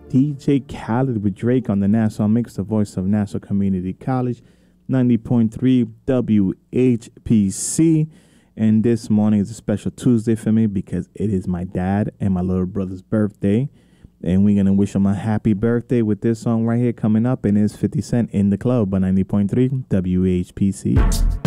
DJ Khaled with Drake on the Nassau Mix, the voice of Nassau Community College, 90.3 WHPC. And this morning is a special Tuesday for me because it is my dad and my little brother's birthday. And we're going to wish him a happy birthday with this song right here coming up. And it's 50 Cent in the Club on 90.3 WHPC.